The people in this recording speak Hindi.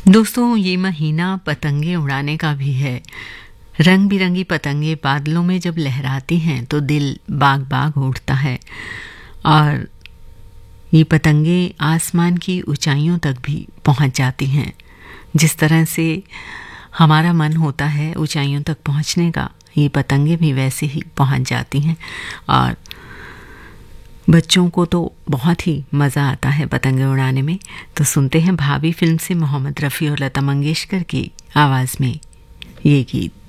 दोस्तों, ये महीना पतंगे उड़ाने का भी है। रंग बिरंगी पतंगे बादलों में जब लहराती हैं तो दिल बाग बाग उठता है। और ये पतंगे आसमान की ऊंचाइयों तक भी पहुंच जाती हैं। जिस तरह से हमारा मन होता है ऊंचाइयों तक पहुंचने का, ये पतंगे भी वैसे ही पहुंच जाती हैं। और बच्चों को तो बहुत ही मज़ा आता है पतंगे उड़ाने में। तो सुनते हैं भाभी फिल्म से मोहम्मद रफ़ी और लता मंगेशकर की आवाज़ में ये गीत।